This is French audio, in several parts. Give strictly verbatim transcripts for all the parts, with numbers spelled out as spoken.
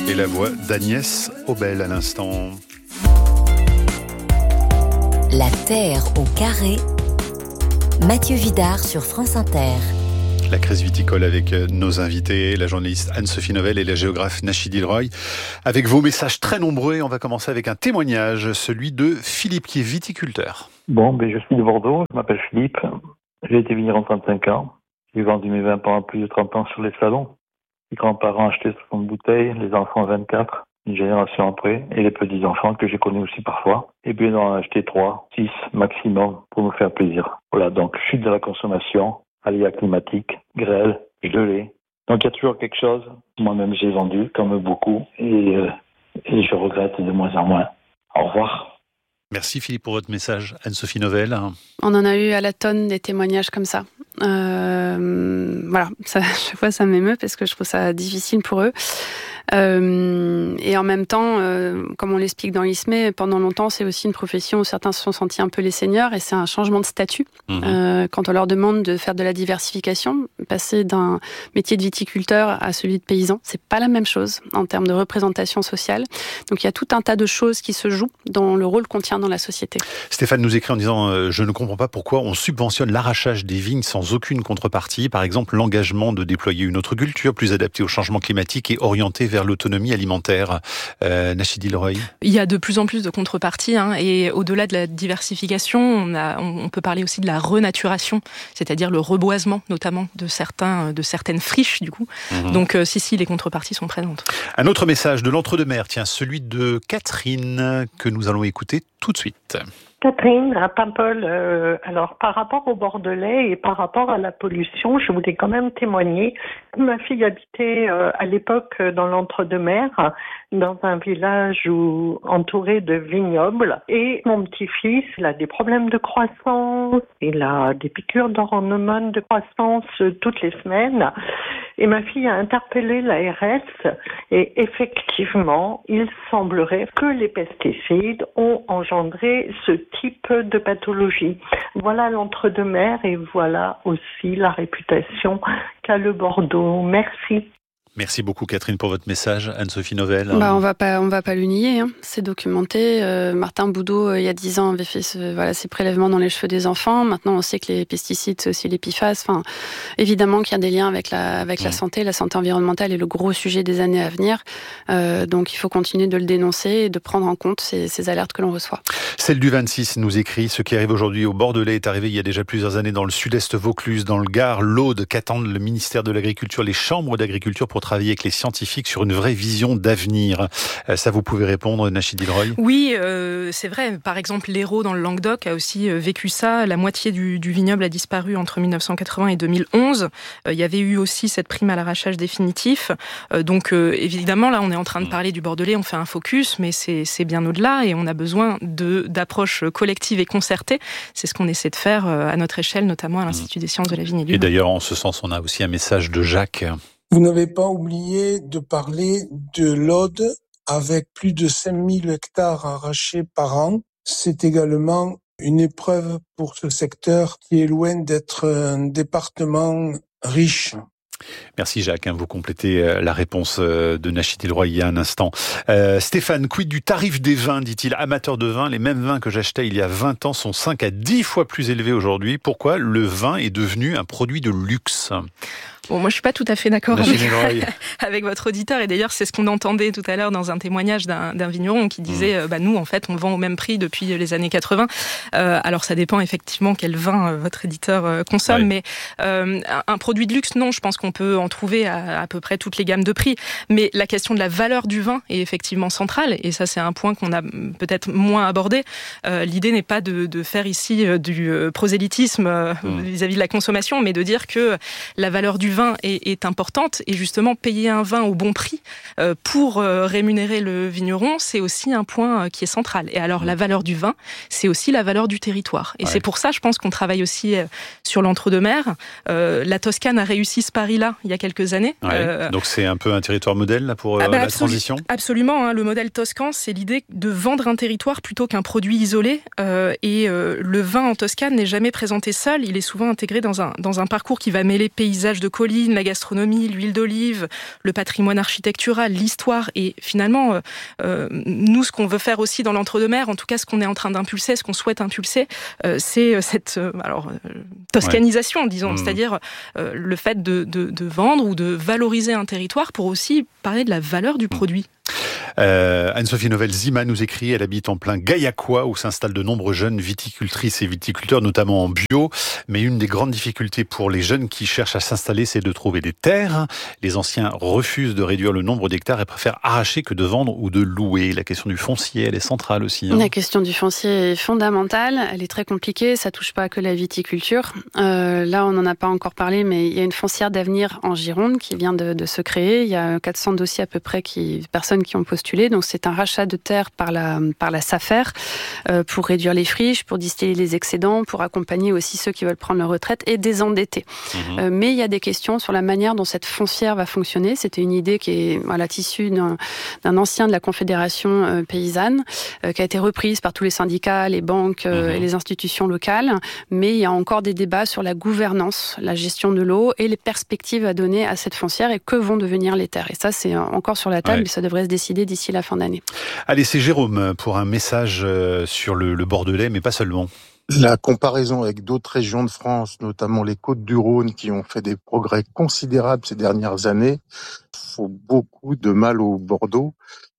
Et la voix d'Agnès Obel à l'instant. La Terre au carré. Mathieu Vidard sur France Inter. La crise viticole avec nos invités, la journaliste Anne-Sophie Novelle et la géographe Nachid Ilroy. Avec vos messages très nombreux, on va commencer avec un témoignage, celui de Philippe qui est viticulteur. Bon, ben je suis de Bordeaux, je m'appelle Philippe, j'ai été vigneron trente-cinq ans, j'ai vendu mes vins pendant plus de trente ans sur les salons. Les grands-parents achetaient soixante bouteilles, les enfants vingt-quatre, une génération après, et les petits-enfants que j'ai connus aussi parfois. Et puis on en a acheté trois, six maximum pour nous faire plaisir. Voilà, donc chute de la consommation, aléas climatiques, grêle, gelée. Donc il y a toujours quelque chose. Moi-même j'ai vendu, comme beaucoup, et, euh, et je regrette de moins en moins. Au revoir. Merci Philippe pour votre message. Anne-Sophie Novelle. On en a eu à la tonne des témoignages comme ça. Euh, voilà, ça, à chaque fois ça m'émeut parce que je trouve ça difficile pour eux. Euh, et en même temps, euh, comme on l'explique dans l'I S M E, pendant longtemps, c'est aussi une profession où certains se sont sentis un peu les seigneurs, et c'est un changement de statut. Mmh. Euh, quand on leur demande de faire de la diversification, passer d'un métier de viticulteur à celui de paysan, c'est pas la même chose en termes de représentation sociale. Donc il y a tout un tas de choses qui se jouent dans le rôle qu'on tient dans la société. Stéphane nous écrit en disant euh, « Je ne comprends pas pourquoi on subventionne l'arrachage des vignes sans aucune contrepartie. Par exemple, l'engagement de déployer une autre culture plus adaptée au changement climatique et orientée vers l'autonomie alimentaire. Euh, Nachid Ilroy. Il y a de plus en plus de contreparties, hein, et au-delà de la diversification, on, a, on peut parler aussi de la renaturation, c'est-à-dire le reboisement, notamment de certains, de certaines friches, du coup. Mmh. Donc, euh, si, si, les contreparties sont présentes. Un autre message de l'Entre-deux-Mers, tiens, celui de Catherine, que nous allons écouter tout de suite. Catherine, à Paimpol, euh, alors par rapport au Bordelais et par rapport à la pollution, je voulais quand même témoigner. Ma fille habitait euh, à l'époque dans l'Entre-deux-Mers, dans un village où, entouré de vignobles, et mon petit-fils, il a des problèmes de croissance, il a des piqûres d'hormones de croissance euh, toutes les semaines, et ma fille a interpellé l'A R S, et effectivement, il semblerait que les pesticides ont engendré ce type de pathologie. Voilà l'Entre-deux-Mers et voilà aussi la réputation qu'a le Bordeaux. Merci. Merci beaucoup Catherine pour votre message. Anne-Sophie Novelle. Bah, on va pas, on va pas le nier, hein. C'est documenté. Euh, Martin Boudot, euh, il y a dix ans, avait fait ce, voilà, ces prélèvements dans les cheveux des enfants. Maintenant, on sait que les pesticides, c'est aussi les P F A S. Enfin, évidemment qu'il y a des liens avec la, avec mmh. la santé. La santé environnementale est le gros sujet des années à venir. Euh, donc, il faut continuer de le dénoncer et de prendre en compte ces, ces alertes que l'on reçoit. Celle du vingt-six nous écrit: ce qui arrive aujourd'hui au Bordelais est arrivé il y a déjà plusieurs années dans le sud-est Vaucluse, dans le Gard, l'Aude, qu'attendent le ministère de l'Agriculture, les chambres d'agriculture pour travailler avec les scientifiques sur une vraie vision d'avenir. Ça, vous pouvez répondre, Nachid Ilroy. Oui, euh, c'est vrai. Par exemple, l'Hérault dans le Languedoc a aussi vécu ça. La moitié du, du vignoble a disparu entre mille neuf cent quatre-vingts et deux mille onze. Euh, il y avait eu aussi cette prime à l'arrachage définitif. Euh, donc, euh, évidemment, là, on est en train de parler du Bordelais, on fait un focus, mais c'est, c'est bien au-delà et on a besoin de, d'approches collectives et concertées. C'est ce qu'on essaie de faire à notre échelle, notamment à l'Institut des sciences de la vigne et du vin. Et d'ailleurs, en ce sens, on a aussi un message de Jacques. Vous n'avez pas oublié de parler de l'Aude avec plus de cinq mille hectares arrachés par an. C'est également une épreuve pour ce secteur qui est loin d'être un département riche. Merci Jacques, vous complétez la réponse de Nachid Ilroy il y a un instant. Euh, Stéphane, quid du tarif des vins, dit-il, amateur de vin. Les mêmes vins que j'achetais il y a vingt ans sont cinq à dix fois plus élevés aujourd'hui. Pourquoi le vin est devenu un produit de luxe ? Bon, moi, je suis pas tout à fait d'accord avec, avec votre auditeur. Et d'ailleurs, c'est ce qu'on entendait tout à l'heure dans un témoignage d'un, d'un vigneron qui disait, mmh. bah, nous, en fait, on vend au même prix depuis les années quatre-vingts. Euh, alors, ça dépend effectivement quel vin euh, votre éditeur euh, consomme. Ouais. Mais euh, un produit de luxe, non, je pense qu'on peut en trouver à à peu près toutes les gammes de prix. Mais la question de la valeur du vin est effectivement centrale. Et ça, c'est un point qu'on a peut-être moins abordé. Euh, l'idée n'est pas de, de faire ici euh, du euh, prosélytisme euh, mmh. vis-à-vis de la consommation, mais de dire que la valeur du vin est, est importante, et justement payer un vin au bon prix euh, pour euh, rémunérer le vigneron, c'est aussi un point euh, qui est central. Et alors la valeur du vin, c'est aussi la valeur du territoire. Et ouais. c'est pour ça, je pense qu'on travaille aussi euh, sur l'Entre-deux-Mers. Euh, la Toscane a réussi ce pari-là il y a quelques années. Ouais. Euh, Donc c'est un peu un territoire modèle là, pour euh, ah bah la absolu- transition. Absolument, hein, le modèle toscan, c'est l'idée de vendre un territoire plutôt qu'un produit isolé. Euh, et euh, le vin en Toscane n'est jamais présenté seul, il est souvent intégré dans un, dans un parcours qui va mêler paysage de côte collines, la gastronomie, l'huile d'olive, le patrimoine architectural, l'histoire. Et finalement, euh, nous, ce qu'on veut faire aussi dans l'entre-deux-mers, en tout cas ce qu'on est en train d'impulser, ce qu'on souhaite impulser, euh, c'est cette euh, alors, euh, toscanisation, ouais. disons, mmh. c'est-à-dire euh, le fait de, de, de vendre ou de valoriser un territoire pour aussi parler de la valeur du produit. Euh, Anne-Sophie Novelle-Zima nous écrit, elle habite en plein Gaillacois où s'installent de nombreux jeunes viticultrices et viticulteurs, notamment en bio. Mais une des grandes difficultés pour les jeunes qui cherchent à s'installer, c'est de trouver des terres. Les anciens refusent de réduire le nombre d'hectares et préfèrent arracher que de vendre ou de louer. La question du foncier, elle est centrale aussi. Hein. La question du foncier est fondamentale, elle est très compliquée, ça touche pas que la viticulture. Euh, là, on n'en a pas encore parlé, mais il y a une foncière d'avenir en Gironde qui vient de, de se créer. Il y a quatre cents dossiers à peu près, qui, personnes qui ont postulé. Donc c'est un rachat de terre par la, par la SAFER euh, pour réduire les friches, pour distiller les excédents, pour accompagner aussi ceux qui veulent prendre leur retraite et désendetter. Mmh. Euh, mais il y a des questions sur la manière dont cette foncière va fonctionner. C'était une idée qui est voilà, issue d'un, d'un ancien de la Confédération euh, paysanne, euh, qui a été reprise par tous les syndicats, les banques euh, mmh. et les institutions locales. Mais il y a encore des débats sur la gouvernance, la gestion de l'eau et les perspectives à donner à cette foncière et que vont devenir les terres. Et ça, c'est encore sur la table, ouais. mais ça devrait se décider d'ici la fin d'année. Allez, c'est Jérôme pour un message sur le, le Bordelais, mais pas seulement. La comparaison avec d'autres régions de France, notamment les Côtes-du-Rhône, qui ont fait des progrès considérables ces dernières années, font beaucoup de mal au Bordeaux.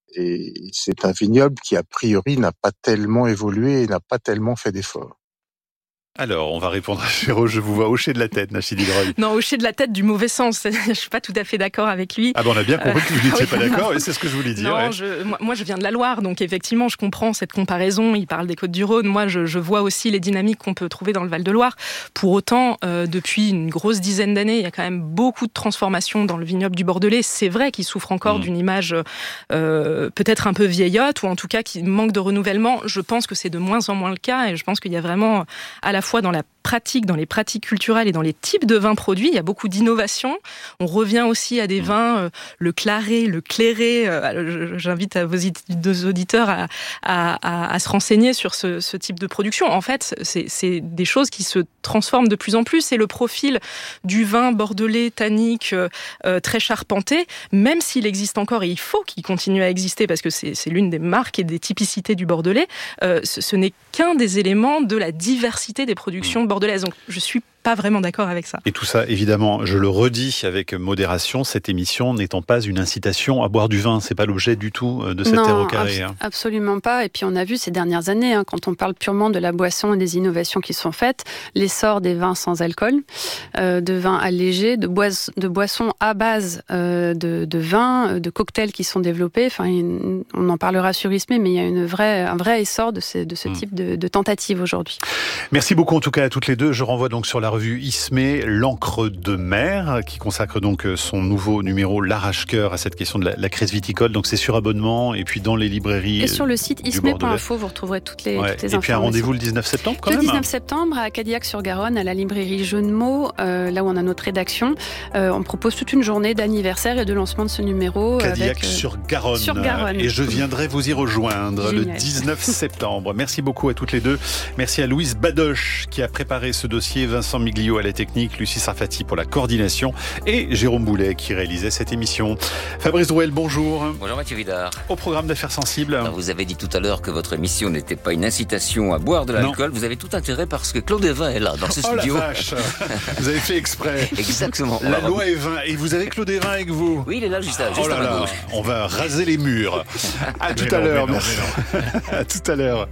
Et c'est un vignoble qui, a priori, n'a pas tellement évolué et n'a pas tellement fait d'efforts. Alors, on va répondre à Chéreau. Je vous vois hocher de la tête, Nachidi Leroy. Non, hocher de la tête du mauvais sens. Je suis pas tout à fait d'accord avec lui. Ah ben, on a bien compris que vous n'étiez euh, pas d'accord, et c'est ce que je voulais dire. Non, ouais. je, moi, moi, je viens de la Loire, donc effectivement, je comprends cette comparaison. Il parle des Côtes-du-Rhône. Moi, je, je vois aussi les dynamiques qu'on peut trouver dans le Val-de-Loire. Pour autant, euh, depuis une grosse dizaine d'années, il y a quand même beaucoup de transformations dans le vignoble du Bordelais. C'est vrai qu'il souffre encore mmh. d'une image euh, peut-être un peu vieillotte, ou en tout cas qui manque de renouvellement. Je pense que c'est de moins en moins le cas, et je pense qu'il y a vraiment à la fois dans la pratique, dans les pratiques culturelles et dans les types de vins produits, il y a beaucoup d'innovation. On revient aussi à des vins, euh, le claré, le clairé. Euh, j'invite à vos auditeurs à, à, à, à se renseigner sur ce, ce type de production. En fait, c'est, c'est des choses qui se transforment de plus en plus. Et le profil du vin bordelais, tannique, euh, très charpenté, même s'il existe encore, et il faut qu'il continue à exister parce que c'est, c'est l'une des marques et des typicités du Bordelais, euh, ce, ce n'est qu'un des éléments de la diversité des productions bordelaise. Donc, je suis pas vraiment d'accord avec ça. Et tout ça, évidemment, je le redis avec modération, cette émission n'étant pas une incitation à boire du vin. C'est pas l'objet du tout de cette terre au carré. Non, absolument pas. Et puis on a vu ces dernières années, hein, quand on parle purement de la boisson et des innovations qui sont faites, l'essor des vins sans alcool, euh, de vins allégés, de, bois- de boissons à base euh, de, de vin, de cocktails qui sont développés. Enfin, une, on en parlera sur Ismé, mais il y a une vraie, un vrai essor de ce, de ce mmh. type de, de tentative aujourd'hui. Merci beaucoup en tout cas à toutes les deux. Je renvoie donc sur la revue Ismé, l'encre de mer, qui consacre donc son nouveau numéro L'Arrache-Cœur à cette question de la, la crise viticole. Donc c'est sur abonnement et puis dans les librairies. Et sur le site ismé point info, vous retrouverez toutes les, ouais. toutes les informations. Et puis un rendez-vous le dix-neuf septembre quand le même. Le dix-neuf septembre à Cadillac-sur-Garonne, à la librairie Jeux de mots, euh, là où on a notre rédaction. Euh, on propose toute une journée d'anniversaire et de lancement de ce numéro. Cadillac-sur-Garonne. Euh, sur Garonne. Et je viendrai vous y rejoindre Génial. Le dix-neuf septembre. Merci beaucoup à toutes les deux. Merci à Louise Badoche qui a préparé ce dossier, Vincent Miglio à la technique, Lucie Sarfati pour la coordination et Jérôme Boulet qui réalisait cette émission. Fabrice Drouel, bonjour. Bonjour Mathieu Vidard. Au programme d'affaires sensibles. Alors, vous avez dit tout à l'heure que votre émission n'était pas une incitation à boire de l'alcool. Non. Vous avez tout intérêt parce que Claude Evin est là dans ce oh studio. Oh la vache. Vous avez fait exprès. Exactement. La Alors, loi Evin. Et vous avez Claude Evin avec vous? Oui, il est là juste, à, juste oh là à ma là. gauche. On va raser les murs. À tout à l'heure. Merci. À tout à l'heure.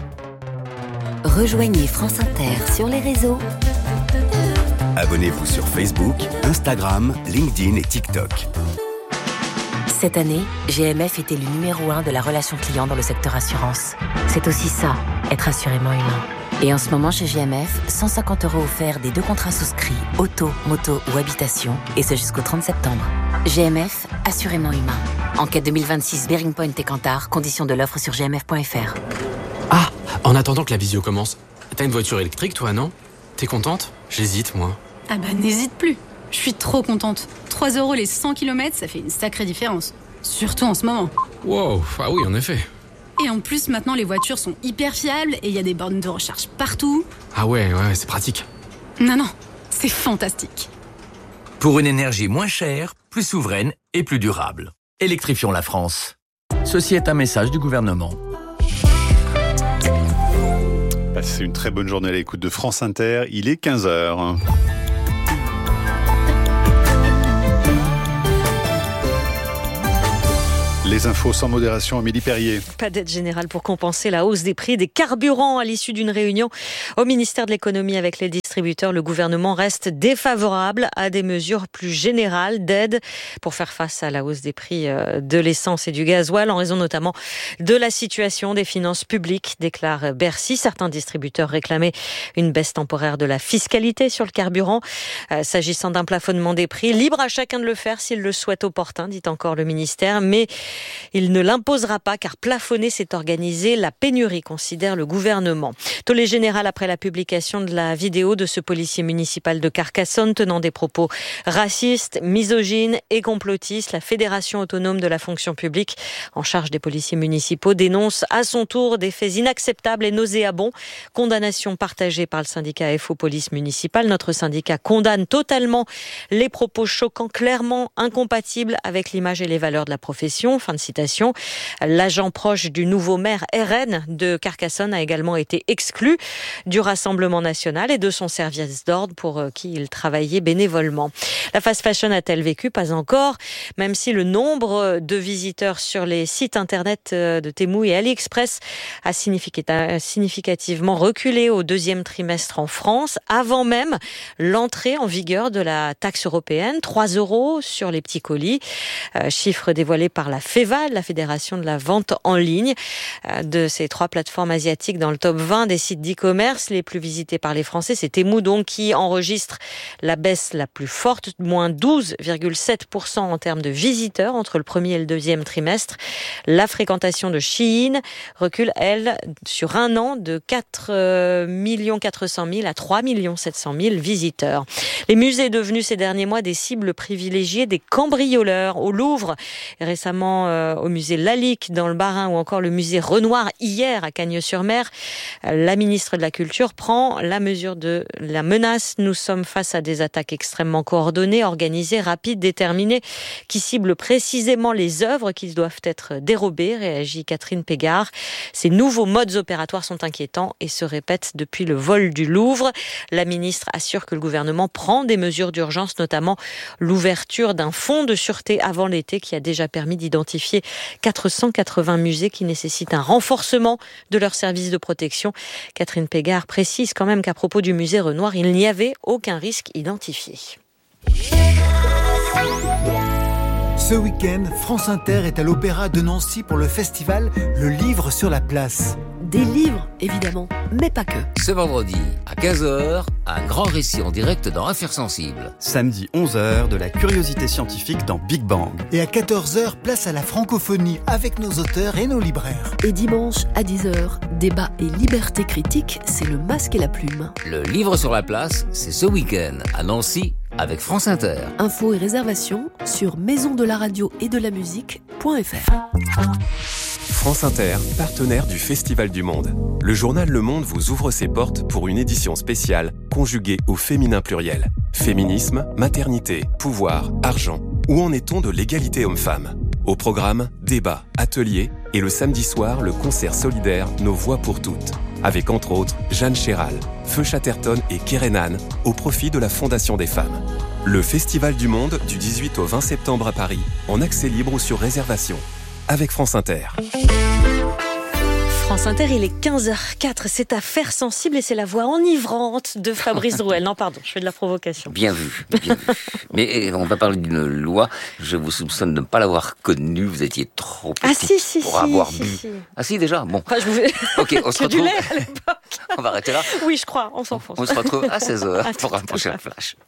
Rejoignez France Inter sur les réseaux. Abonnez-vous sur Facebook, Instagram, LinkedIn et TikTok. Cette année, G M F était le numéro un de la relation client dans le secteur assurance. C'est aussi ça, être assurément humain. Et en ce moment chez G M F, cent cinquante euros offerts des deux contrats souscrits, auto, moto ou habitation, et ce jusqu'au trente septembre. G M F, assurément humain. Enquête deux mille vingt-six, Bearing Point et Kantar, conditions de l'offre sur g m f point f r. Ah, en attendant que la visio commence, t'as une voiture électrique toi, non? T'es contente? J'hésite, moi. Ah bah n'hésite plus, je suis trop contente. trois euros les cent kilomètres, ça fait une sacrée différence. Surtout en ce moment. Wow, ah oui, en effet. Et en plus, maintenant, les voitures sont hyper fiables et il y a des bornes de recharge partout. Ah ouais, ouais, c'est pratique. Non, non, c'est fantastique. Pour une énergie moins chère, plus souveraine et plus durable. Électrifions la France. Ceci est un message du gouvernement. Passez une très bonne journée à l'écoute de France Inter. Il est quinze heures. Les infos sans modération, Amélie Perrier. Pas d'aide générale pour compenser la hausse des prix des carburants à l'issue d'une réunion au ministère de l'économie avec les distributeurs. Le gouvernement reste défavorable à des mesures plus générales d'aide pour faire face à la hausse des prix de l'essence et du gasoil, en raison notamment de la situation des finances publiques, déclare Bercy. Certains distributeurs réclamaient une baisse temporaire de la fiscalité sur le carburant. Euh, s'agissant d'un plafonnement des prix, libre à chacun de le faire s'il le souhaite opportun, dit encore le ministère, mais il ne l'imposera pas car plafonner, c'est organiser la pénurie, considère le gouvernement. Tollé général après la publication de la vidéo de ce policier municipal de Carcassonne tenant des propos racistes, misogynes et complotistes. La Fédération autonome de la fonction publique en charge des policiers municipaux dénonce à son tour des faits inacceptables et nauséabonds. Condamnation partagée par le syndicat F O Police Municipale. Notre syndicat condamne totalement les propos choquants, clairement incompatibles avec l'image et les valeurs de la profession. Fin de citation. L'agent proche du nouveau maire R N de Carcassonne a également été exclu du Rassemblement national et de son service d'ordre pour qui il travaillait bénévolement. La fast fashion a-t-elle vécu? Pas encore, même si le nombre de visiteurs sur les sites internet de Temu et AliExpress a significativement reculé au deuxième trimestre en France, avant même l'entrée en vigueur de la taxe européenne, trois euros sur les petits colis, euh, chiffre dévoilé par la FEVAL, la Fédération de la vente en ligne, euh, de ces trois plateformes asiatiques dans le top vingt des sites d'e-commerce les plus visités par les Français. C'est Temu donc qui enregistre la baisse la plus forte, moins douze virgule sept pour cent en termes de visiteurs entre le premier et le deuxième trimestre. La fréquentation de Shein recule, elle, sur un an de quatre millions quatre cent mille à trois millions sept cent mille visiteurs. Les musées devenus ces derniers mois des cibles privilégiées des cambrioleurs. Au Louvre, récemment euh, au musée Lalique dans le Bas-Rhin ou encore le musée Renoir hier à Cagnes-sur-Mer, la ministre de la Culture prend la mesure de la menace. Nous sommes face à des attaques extrêmement coordonnées, organisées, rapides, déterminées, qui ciblent précisément les œuvres qui doivent être dérobées, réagit Catherine Pégard. Ces nouveaux modes opératoires sont inquiétants et se répètent depuis le vol du Louvre. La ministre assure que le gouvernement prend des mesures d'urgence, notamment l'ouverture d'un fonds de sûreté avant l'été qui a déjà permis d'identifier quatre cent quatre-vingts musées qui nécessitent un renforcement de leurs services de protection. Catherine Pégard précise quand même qu'à propos du musée Renoir, il n'y avait aucun risque identifié. Ce week-end, France Inter est à l'Opéra de Nancy pour le festival Le Livre sur la Place. Des livres, évidemment, mais pas que. Ce vendredi, à quinze heures, un grand récit en direct dans Affaires sensibles. Samedi onze heures, de la curiosité scientifique dans Big Bang. Et à quatorze heures, place à la francophonie avec nos auteurs et nos libraires. Et dimanche, à dix heures, débat et liberté critique, c'est le masque et la plume. Le Livre sur la Place, c'est ce week-end, à Nancy, avec France Inter. Infos et réservations sur maison de la radio et de la musique.fr. France Inter, partenaire du Festival du Monde. Le journal Le Monde vous ouvre ses portes pour une édition spéciale conjuguée au féminin pluriel. Féminisme, maternité, pouvoir, argent. Où en est-on de l'égalité homme-femme ? Au programme, débat, atelier et le samedi soir, le concert solidaire Nos Voix pour toutes. Avec entre autres Jeanne Chéral, Feu Chatterton et Kérénan au profit de la Fondation des femmes. Le Festival du Monde du dix-huit au vingt septembre à Paris, en accès libre ou sur réservation. Avec France Inter. France Inter, il est quinze heures quatre, c'est Affaires sensibles et c'est la voix enivrante de Fabrice Drouel. Non, pardon, je fais de la provocation. Bien vu, bien vu. Mais on va parler d'une loi, je vous soupçonne de ne pas l'avoir connue, vous étiez trop petit ah, si, si, pour si, avoir si, bu. Si. Ah si, déjà Bon. Enfin, je vous... Ok, on se retrouve. Du lait à l'époque. On va arrêter là. Oui, je crois, on s'enfonce. On se retrouve à seize heures pour un prochain flash.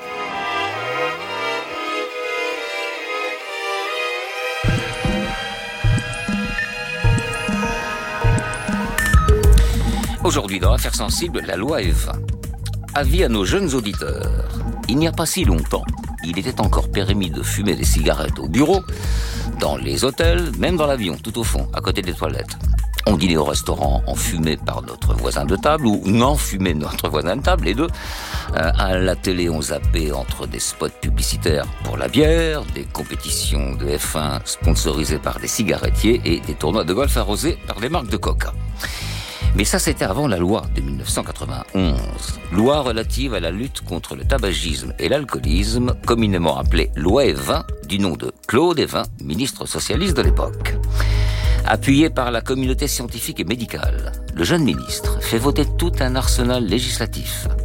Aujourd'hui, dans Affaires sensibles, la loi est vingt. Avis à nos jeunes auditeurs. Il n'y a pas si longtemps, il était encore permis de fumer des cigarettes au bureau, dans les hôtels, même dans l'avion, tout au fond, à côté des toilettes. On dînait au restaurant enfumé par notre voisin de table ou non fumé notre voisin de table, les deux. Euh, à la télé, on zappait entre des spots publicitaires pour la bière, des compétitions de F un sponsorisées par des cigarettiers et des tournois de golf arrosés par des marques de coca. Mais ça, c'était avant la loi de dix-neuf cent quatre-vingt-onze. Loi relative à la lutte contre le tabagisme et l'alcoolisme, communément appelée loi Evin, du nom de Claude Evin, ministre socialiste de l'époque. Appuyé par la communauté scientifique et médicale, le jeune ministre fait voter tout un arsenal législatif.